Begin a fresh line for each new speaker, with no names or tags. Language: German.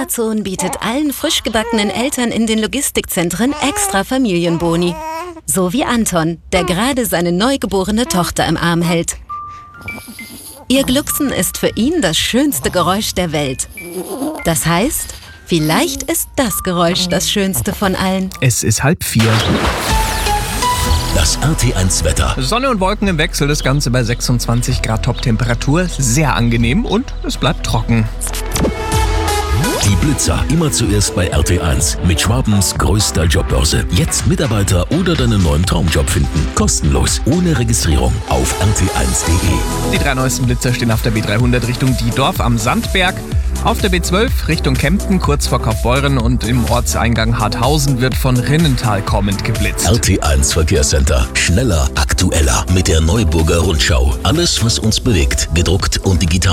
Amazon bietet allen frisch gebackenen Eltern in den Logistikzentren extra Familienboni. So wie Anton, der gerade seine neugeborene Tochter im Arm hält. Ihr Glucksen ist für ihn das schönste Geräusch der Welt. Das heißt, vielleicht ist das Geräusch das schönste von allen.
Es ist 3:30.
Das RT1-Wetter.
Sonne und Wolken im Wechsel, das Ganze bei 26 Grad Top-Temperatur. Sehr angenehm und es bleibt trocken.
Die Blitzer immer zuerst bei RT1 mit Schwabens größter Jobbörse. Jetzt Mitarbeiter oder deinen neuen Traumjob finden. Kostenlos, ohne Registrierung auf rt1.de.
Die 3 neuesten Blitzer stehen auf der B300 Richtung Diedorf am Sandberg. Auf der B12 Richtung Kempten, kurz vor Kaufbeuren, und im Ortseingang Harthausen wird von Rinnental kommend geblitzt.
RT1 Verkehrscenter. Schneller, aktueller mit der Neuburger Rundschau. Alles, was uns bewegt, gedruckt und digital.